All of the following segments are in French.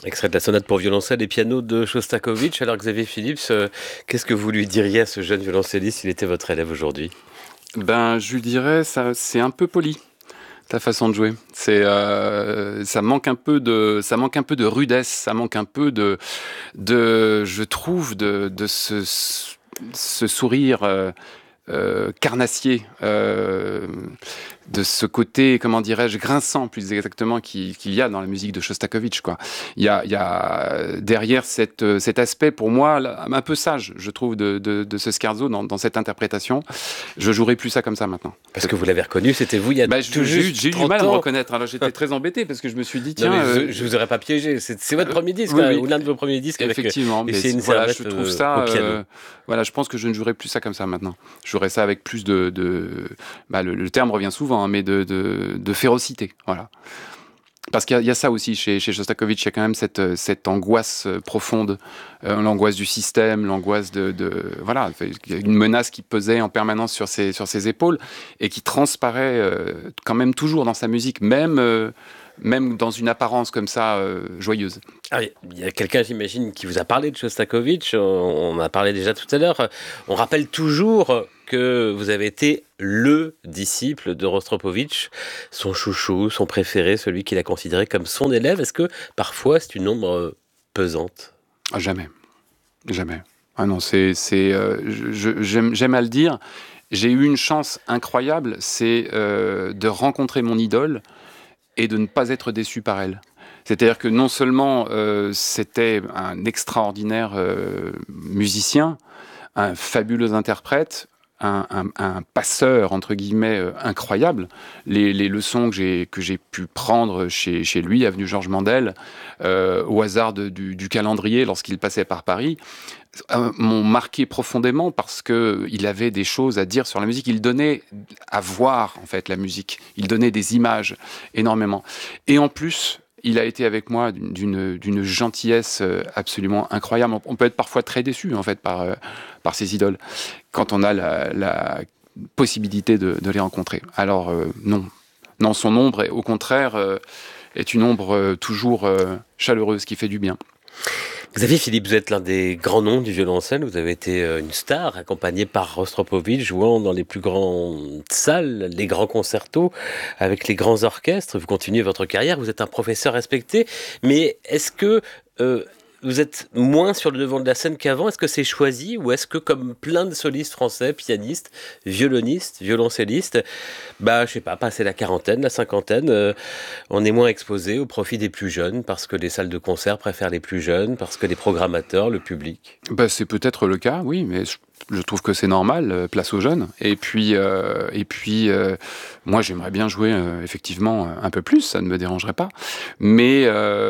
Extrait de la sonate pour violoncelle et piano de Shostakovich. Alors Xavier Phillips, qu'est-ce que vous lui diriez à ce jeune violoncelliste s'il était votre élève aujourd'hui? Ben, je lui dirais, ça, c'est un peu poli, ta façon de jouer. Ça manque un peu de rudesse, ça manque un peu je trouve, de ce sourire carnassier, de ce côté, comment dirais-je, grinçant plus exactement qu'il y a dans la musique de Shostakovich, quoi. Il y a derrière cet aspect, pour moi, là, un peu sage, je trouve, de ce scherzo dans cette interprétation. Je jouerai plus ça comme ça maintenant. Parce que vous l'avez reconnu, c'était vous il y a tout juste J'ai eu du 30 mal à me ans. reconnaître. Alors j'étais très embêté parce que je me suis dit, Non tiens, mais je vous aurais pas piégé, c'est votre premier disque, oui, hein, oui, ou l'un de vos premiers disques avec effectivement. Mais Lucien voilà, Servette je trouve au ça, piano. voilà, je pense que je ne jouerai plus ça comme ça maintenant. Je jouerai ça avec plus bah, le terme revient souvent, hein, mais de férocité, voilà. Parce qu'il y a ça aussi chez Shostakovich, il y a quand même cette angoisse profonde, l'angoisse du système, l'angoisse voilà, il y a une menace qui pesait en permanence sur ses épaules et qui transparaît quand même toujours dans sa musique, même dans une apparence comme ça joyeuse. Ah, il y a quelqu'un, j'imagine, qui vous a parlé de Shostakovich, on en a parlé déjà tout à l'heure. On rappelle toujours que vous avez été le disciple de Rostropovitch, son chouchou, son préféré, celui qu'il a considéré comme son élève. Est-ce que parfois c'est une ombre pesante? Ah, jamais, jamais. Ah non, j'aime à le dire. J'ai eu une chance incroyable, c'est de rencontrer mon idole et de ne pas être déçu par elle. C'est-à-dire que non seulement c'était un extraordinaire musicien, un fabuleux interprète, un passeur entre guillemets incroyable. Les leçons que j'ai pu prendre chez lui, avenue Georges Mandel, au hasard du calendrier lorsqu'il passait par Paris, m'ont marqué profondément parce que il avait des choses à dire sur la musique. Il donnait à voir en fait la musique. Il donnait des images énormément. Et en plus, il a été avec moi d'une gentillesse absolument incroyable. On peut être parfois très déçu en fait par ses idoles quand on a la possibilité de les rencontrer. Alors non, non, son ombre, au contraire, est une ombre toujours chaleureuse qui fait du bien. Xavier Philippe, vous êtes l'un des grands noms du violoncelle. Vous avez été une star, accompagné par Rostropovitch, jouant dans les plus grandes salles, les grands concertos, avec les grands orchestres. Vous continuez votre carrière, vous êtes un professeur respecté. Mais est-ce que vous êtes moins sur le devant de la scène qu'avant? Est-ce que c'est choisi ou est-ce que, comme plein de solistes français, pianistes, violonistes, violoncellistes, je sais pas, passer la quarantaine, la cinquantaine, on est moins exposé au profit des plus jeunes parce que les salles de concert préfèrent les plus jeunes, parce que les programmateurs, le public? Bah, c'est peut-être le cas, oui, mais je trouve que c'est normal, place aux jeunes. Moi, j'aimerais bien jouer effectivement un peu plus, ça ne me dérangerait pas. Mais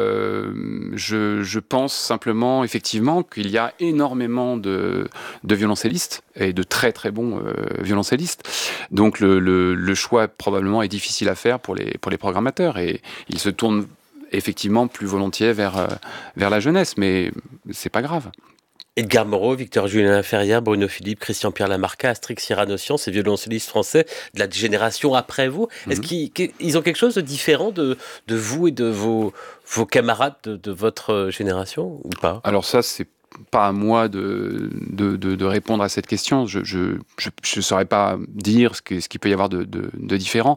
je pense simplement, effectivement, qu'il y a énormément de violoncellistes et de très très bons violoncellistes. Donc le choix probablement est difficile à faire pour les programmateurs et ils se tournent effectivement plus volontiers vers la jeunesse, mais c'est pas grave. Edgar Moreau, Victor Julien Ferrière, Bruno Philippe, Christian-Pierre Lamarca, Astrix Cyranossian, ces violoncellistes français de la génération après vous, est-ce qu'ils ont quelque chose de différent de vous et de vos camarades de votre génération ou pas? Alors ça, c'est pas à moi de répondre à cette question. Je saurais pas dire ce qu'il peut y avoir de différent.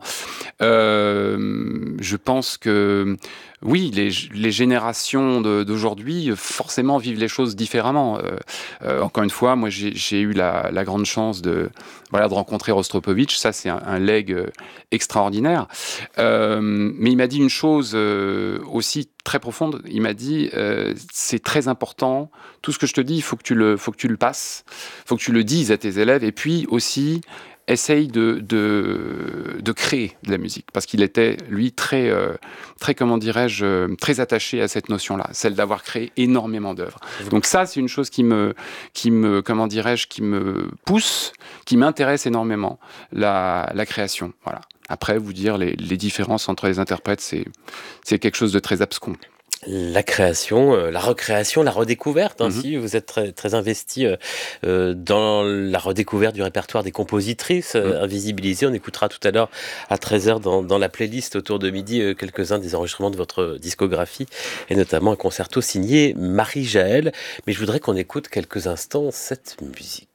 Je pense que oui, les générations d'aujourd'hui forcément vivent les choses différemment. Encore une fois, moi j'ai eu la grande chance de rencontrer Rostropovitch. Ça, c'est un legs extraordinaire. Mais il m'a dit une chose aussi très profonde. Il m'a dit c'est très important. Tout ce que je te dis, il faut que tu le passes, il faut que tu le dises à tes élèves. Et puis aussi, essaye de créer de la musique, parce qu'il était, lui, très, comment dirais-je, très attaché à cette notion-là, celle d'avoir créé énormément d'œuvres. Donc ça, c'est une chose comment dirais-je, qui me pousse, qui m'intéresse énormément, la création, voilà. Après, vous dire les différences entre les interprètes, c'est quelque chose de très abscon. La création, la recréation, la redécouverte Mmh. ainsi. Vous êtes très, très investi dans la redécouverte du répertoire des compositrices Mmh. invisibilisées. On écoutera tout à l'heure à 13h dans la playlist autour de midi quelques-uns des enregistrements de votre discographie et notamment un concerto signé Marie-Jaël. Mais je voudrais qu'on écoute quelques instants cette musique.